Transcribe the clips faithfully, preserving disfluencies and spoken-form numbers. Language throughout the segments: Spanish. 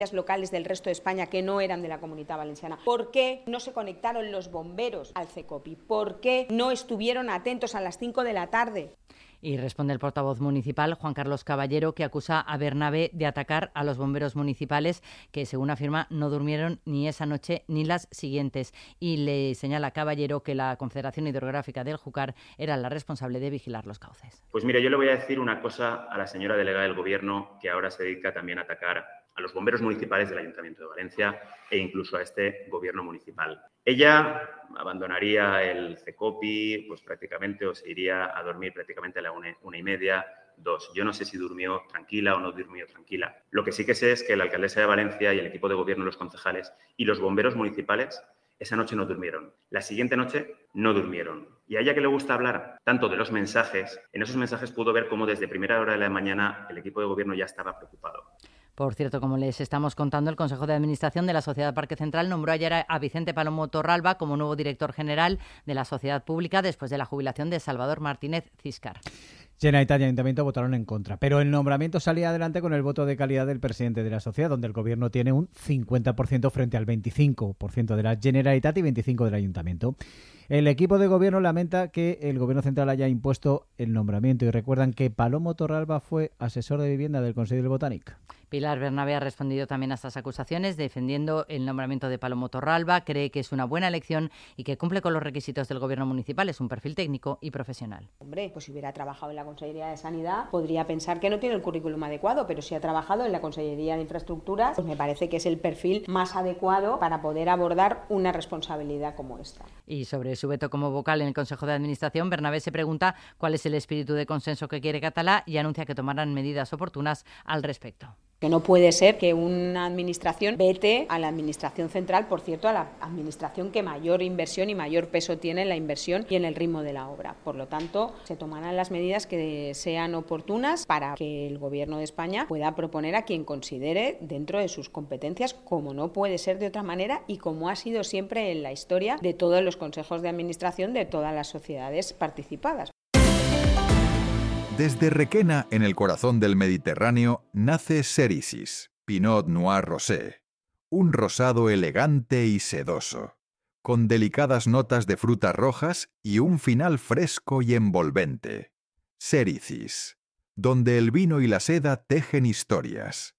locales del resto de España que no eran de la Comunidad Valenciana. ¿Por qué no se conectaron los bomberos al CECOPI? ¿Por qué no estuvieron atentos a las cinco de la tarde? Y responde el portavoz municipal, Juan Carlos Caballero, que acusa a Bernabé de atacar a los bomberos municipales que, según afirma, no durmieron ni esa noche ni las siguientes. Y le señala a Caballero que la Confederación Hidrográfica del Júcar era la responsable de vigilar los cauces. Pues mire, yo le voy a decir una cosa a la señora delegada del Gobierno, que ahora se dedica también a atacar a los bomberos municipales del Ayuntamiento de Valencia e incluso a este Gobierno municipal. Ella abandonaría el CECOPI pues prácticamente o se iría a dormir prácticamente a la una, una y media, dos. Yo no sé si durmió tranquila o no durmió tranquila. Lo que sí que sé es que la alcaldesa de Valencia y el equipo de gobierno, los concejales y los bomberos municipales esa noche no durmieron. La siguiente noche no durmieron. Y a ella que le gusta hablar tanto de los mensajes, en esos mensajes pudo ver cómo desde primera hora de la mañana el equipo de gobierno ya estaba preocupado. Por cierto, como les estamos contando, el Consejo de Administración de la Sociedad Parque Central nombró ayer a Vicente Palomo Torralba como nuevo director general de la sociedad pública después de la jubilación de Salvador Martínez Ciscar. Generalitat y Ayuntamiento votaron en contra, pero el nombramiento salía adelante con el voto de calidad del presidente de la sociedad, donde el Gobierno tiene un cincuenta por ciento frente al veinticinco por ciento de la Generalitat y veinticinco por ciento del Ayuntamiento. El equipo de Gobierno lamenta que el Gobierno central haya impuesto el nombramiento y recuerdan que Palomo Torralba fue asesor de vivienda del Consell del Botànic. Pilar Bernabé ha respondido también a estas acusaciones, defendiendo el nombramiento de Palomo Torralba. Cree que es una buena elección y que cumple con los requisitos del Gobierno municipal. Es un perfil técnico y profesional. Hombre, pues si hubiera trabajado en la Consellería de Sanidad, podría pensar que no tiene el currículum adecuado, pero si ha trabajado en la Consellería de Infraestructuras, pues me parece que es el perfil más adecuado para poder abordar una responsabilidad como esta. Y sobre su veto como vocal en el Consejo de Administración, Bernabé se pregunta cuál es el espíritu de consenso que quiere Català y anuncia que tomarán medidas oportunas al respecto. Que no puede ser que una administración vete a la administración central, por cierto, a la administración que mayor inversión y mayor peso tiene en la inversión y en el ritmo de la obra. Por lo tanto, se tomarán las medidas que sean oportunas para que el Gobierno de España pueda proponer a quien considere dentro de sus competencias, como no puede ser de otra manera y como ha sido siempre en la historia de todos los consejos de administración de todas las sociedades participadas. Desde Requena, en el corazón del Mediterráneo, nace Serisis, Pinot Noir Rosé, un rosado elegante y sedoso, con delicadas notas de frutas rojas y un final fresco y envolvente. Serisis, donde el vino y la seda tejen historias.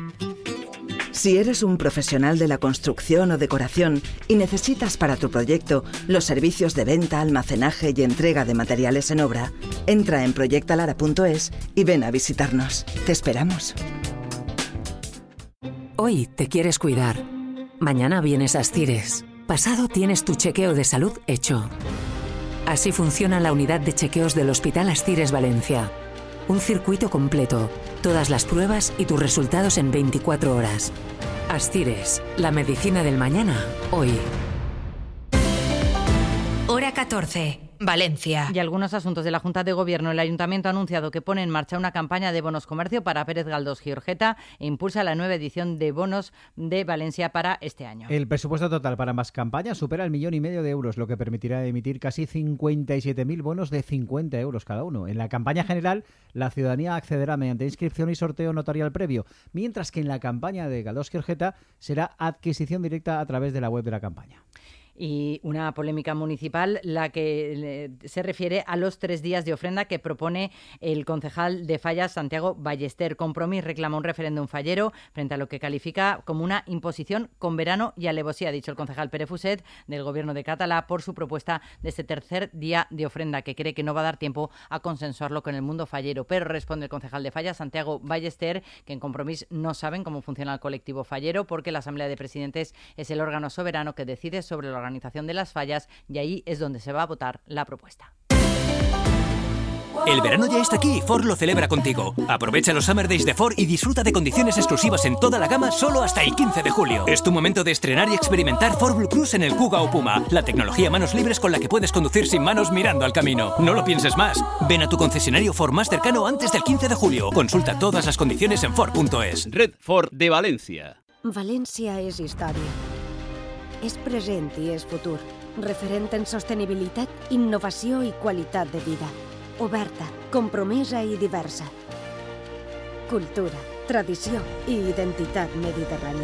Si eres un profesional de la construcción o decoración y necesitas para tu proyecto los servicios de venta, almacenaje y entrega de materiales en obra, entra en proyectalara punto es y ven a visitarnos. Te esperamos. Hoy te quieres cuidar. Mañana vienes a Astires. Pasado tienes tu chequeo de salud hecho. Así funciona la unidad de chequeos del Hospital Astires Valencia. Un circuito completo, todas las pruebas y tus resultados en veinticuatro horas. Astires, la medicina del mañana, hoy. Hora catorce. Valencia. Y algunos asuntos de la Junta de Gobierno. El Ayuntamiento ha anunciado que pone en marcha una campaña de bonos comercio para Pérez Galdós Giorgeta e impulsa la nueva edición de bonos de Valencia para este año. El presupuesto total para ambas campañas supera el millón y medio de euros, lo que permitirá emitir casi cincuenta y siete mil bonos de cincuenta euros cada uno. En la campaña general, la ciudadanía accederá mediante inscripción y sorteo notarial previo, mientras que en la campaña de Galdós Giorgeta será adquisición directa a través de la web de la campaña. Y una polémica municipal, la que se refiere a los tres días de ofrenda que propone el concejal de Fallas, Santiago Ballester. Compromís reclama un referéndum fallero frente a lo que califica como una imposición con verano y alevosía, ha dicho el concejal Pere Fuset del Gobierno de Català por su propuesta de este tercer día de ofrenda, que cree que no va a dar tiempo a consensuarlo con el mundo fallero. Pero responde el concejal de Fallas, Santiago Ballester, que en Compromís no saben cómo funciona el colectivo fallero porque la Asamblea de Presidentes es el órgano soberano que decide sobre la organización de las fallas y ahí es donde se va a votar la propuesta. El verano ya está aquí y Ford lo celebra contigo. Aprovecha los Summer Days de Ford y disfruta de condiciones exclusivas en toda la gama solo hasta el quince de julio. Es tu momento de estrenar y experimentar Ford Blue Cruise en el Kuga o Puma, la tecnología manos libres con la que puedes conducir sin manos mirando al camino. No lo pienses más. Ven a tu concesionario Ford más cercano antes del quince de julio. Consulta todas las condiciones en Ford punto es. Red Ford de València. València és història. És present i és futur. Referent en sostenibilitat, innovació i qualitat de vida. Oberta, compromesa i diversa. Cultura, tradició i identitat mediterrània.